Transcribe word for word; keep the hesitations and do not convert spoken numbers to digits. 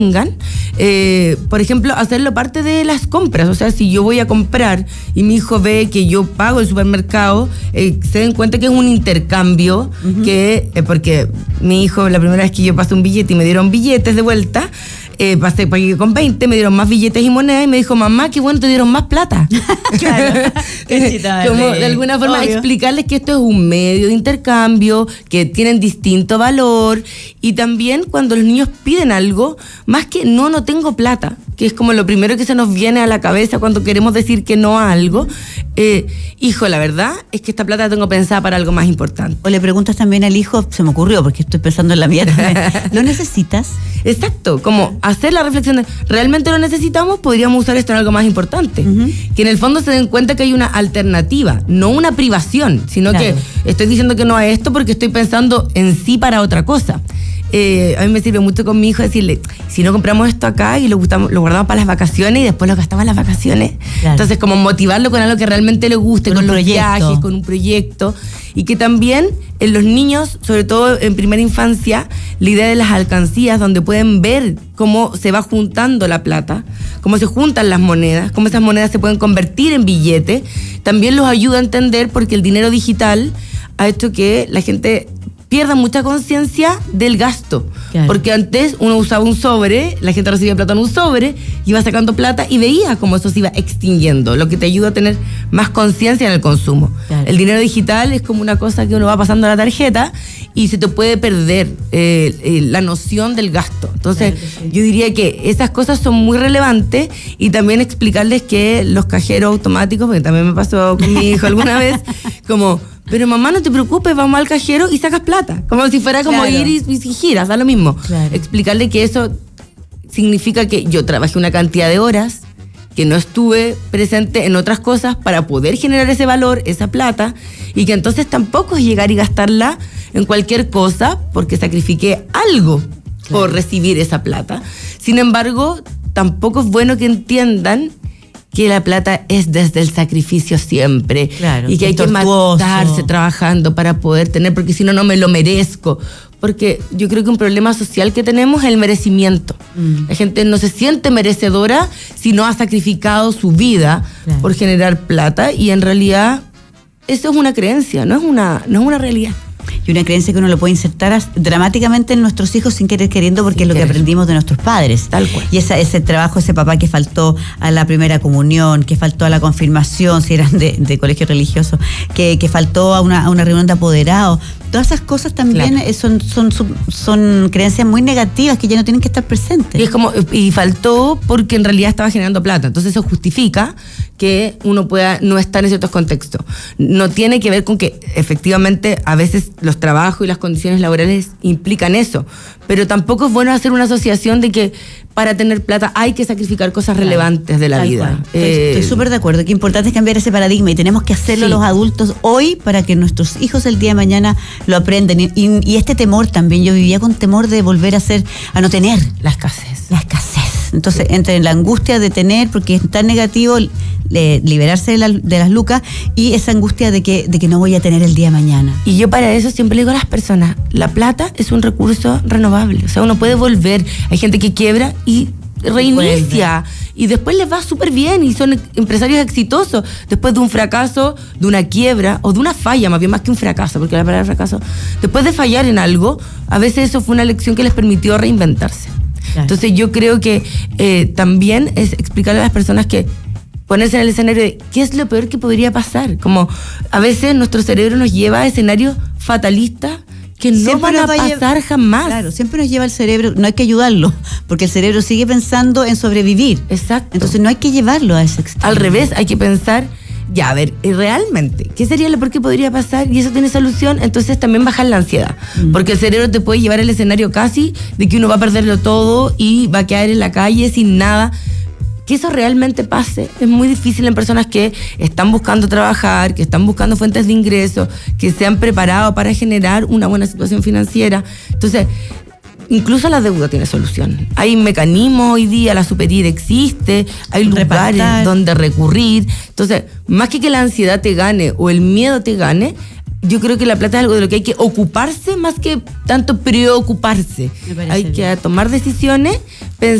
tengan, eh, por ejemplo, hacerlo parte de las compras. O sea, si yo voy a comprar y mi hijo ve que yo pago el supermercado, eh, se den cuenta que es un intercambio, uh-huh. que eh, porque mi hijo, la primera vez que yo pasé un billete y me dieron billetes de vuelta, eh, pasé pagué con veinte, me dieron más billetes y monedas y me dijo, mamá, qué bueno, te dieron más plata. Claro. Como de alguna forma obvio. Explicarles que esto es un medio de intercambio, que tienen distinto valor, y también cuando los niños piden algo, más que no, no tengo plata, que es como lo primero que se nos viene a la cabeza cuando queremos decir que no a algo, eh, hijo, la verdad es que esta plata la tengo pensada para algo más importante. O le preguntas también al hijo, se me ocurrió porque estoy pensando en la mía también, ¿lo necesitas? Exacto, como hacer la reflexión de, ¿realmente lo necesitamos? Podríamos usar esto en algo más importante. Uh-huh. Que en el fondo se den cuenta que hay una alternativa, no una privación, sino claro. que estoy diciendo que no a esto porque estoy pensando en sí para otra cosa. Eh, a mí me sirve mucho con mi hijo decirle, si no compramos esto acá y lo, gustamos, lo guardamos para las vacaciones y después lo gastamos en las vacaciones. Claro. Entonces, como motivarlo con algo que realmente le guste, con, con los proyecto. viajes, con un proyecto. Y que también en los niños, sobre todo en primera infancia, la idea de las alcancías, donde pueden ver cómo se va juntando la plata, cómo se juntan las monedas, cómo esas monedas se pueden convertir en billetes, también los ayuda a entender, porque el dinero digital ha hecho que la gente pierda mucha conciencia del gasto. Claro. Porque antes uno usaba un sobre, la gente recibía plata en un sobre, iba sacando plata y veía cómo eso se iba extinguiendo, lo que te ayuda a tener más conciencia en el consumo. Claro. El dinero digital es como una cosa que uno va pasando a la tarjeta y se te puede perder eh, eh, la noción del gasto. Entonces, claro que sí. Yo diría que esas cosas son muy relevantes, y también explicarles que los cajeros automáticos, porque también me pasó con mi hijo alguna vez, como... Pero mamá, no te preocupes, vamos al cajero y sacas plata. Como si fuera como claro. ir y, y giras, da lo mismo. Claro. Explicarle que eso significa que yo trabajé una cantidad de horas, que no estuve presente en otras cosas para poder generar ese valor, esa plata, y que entonces tampoco es llegar y gastarla en cualquier cosa porque sacrifiqué algo claro. por recibir esa plata. Sin embargo, tampoco es bueno que entiendan que la plata es desde el sacrificio siempre, claro, y que hay tortuoso. que matarse trabajando para poder tener, porque si no, no me lo merezco. Porque yo creo que un problema social que tenemos es el merecimiento. Mm. La gente no se siente merecedora si no ha sacrificado su vida claro. por generar plata, y en realidad eso es una creencia, no es una, no es una realidad. Y una creencia que uno lo puede insertar dramáticamente en nuestros hijos sin querer queriendo, porque sin es lo querer. que aprendimos de nuestros padres. Tal cual. Y esa, ese trabajo, ese papá que faltó a la primera comunión, que faltó a la confirmación, si eran de, de colegio religioso, que, que faltó a una, a una reunión de apoderados. Todas esas cosas también claro. son, son, son, son creencias muy negativas que ya no tienen que estar presentes. Y es como, y faltó porque en realidad estaba generando plata. Entonces eso justifica que uno pueda no estar en ciertos contextos. No tiene que ver con que efectivamente a veces los trabajos y las condiciones laborales implican eso, pero tampoco es bueno hacer una asociación de que para tener plata hay que sacrificar cosas claro. relevantes de la Tal vida. Eh, Estoy súper de acuerdo, que importante es cambiar ese paradigma, y tenemos que hacerlo sí. los adultos hoy para que nuestros hijos el día de mañana lo aprendan. Y, y, y este temor también, yo vivía con temor de volver a ser, a no tener. La escasez. La escasez. Entonces, sí. entre la angustia de tener, porque es tan negativo le, liberarse de, la, de las lucas, y esa angustia de que, de que no voy a tener el día de mañana. Y yo para eso siempre le digo a las personas, la plata es un recurso renovable. O sea, uno puede volver. Hay gente que quiebra y reinicia, y después les va súper bien y son empresarios exitosos después de un fracaso, de una quiebra o de una falla, más bien más que un fracaso, porque la palabra fracaso, después de fallar en algo, a veces eso fue una lección que les permitió reinventarse. Claro. Entonces yo creo que eh, también es explicarle a las personas que ponerse en el escenario de qué es lo peor que podría pasar. Como a veces nuestro cerebro nos lleva a escenarios fatalistas que no siempre van a pasar llevar, jamás. Claro, siempre nos lleva el cerebro, no hay que ayudarlo, porque el cerebro sigue pensando en sobrevivir. Exacto. Entonces no hay que llevarlo a ese extremo. Al revés, hay que pensar, ya, a ver, realmente, ¿qué sería lo peor que podría pasar? Y eso tiene solución, entonces también bajar la ansiedad. Mm. Porque el cerebro te puede llevar al escenario casi de que uno va a perderlo todo y va a quedar en la calle sin nada. Que eso realmente pase es muy difícil en personas que están buscando trabajar, que están buscando fuentes de ingreso, que se han preparado para generar una buena situación financiera. Entonces, incluso la deuda tiene solución. Hay mecanismos hoy día, la Superir existe, hay lugares Repartar. donde recurrir. Entonces, más que que la ansiedad te gane o el miedo te gane, yo creo que la plata es algo de lo que hay que ocuparse más que tanto preocuparse. Hay bien. que tomar decisiones